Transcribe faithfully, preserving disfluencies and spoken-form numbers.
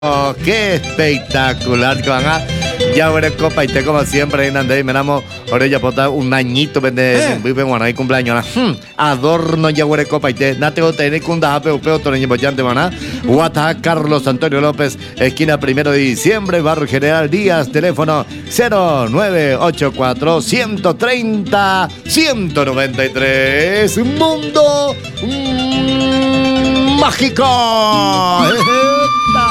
Oh, qué espectacular que van a Yaguare Copa y te como siempre en Andrés Menamo Orella Pota un añito vende vive bueno ahí cumpleaños hmm. Adorno Yaguare Copa y te nate o tener cunda pe pe otro niño bollante maná Guata Carlos Antonio López esquina primero de diciembre Barrio General Díaz teléfono cero nueve ocho cuatro uno tres cero uno nueve tres Mundo mm, Mágico.